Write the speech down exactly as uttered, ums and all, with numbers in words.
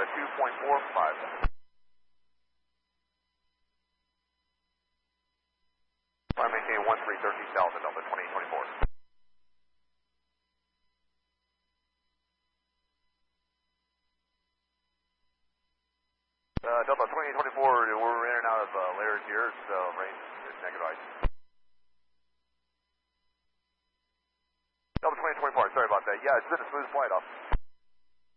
two point four five. I'm maintaining one three thirty south at Delta twenty twenty-four. Uh, Delta twenty twenty-four, we're in and out of uh, layers here, so range is negative ice. Delta twenty twenty-four, sorry about that. Yeah, it's been a smooth flight off.